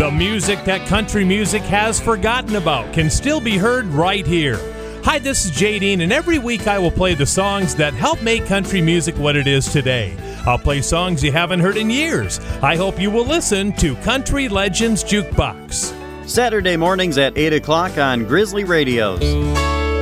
The music that country music has forgotten about can still be heard right here. Hi, this is Jay Dean, and every week I will play the songs that help make country music what it is today. I'll play songs you haven't heard in years. I hope you will listen to Country Legends Jukebox. Saturday mornings at 8 o'clock on Grizzly Radio.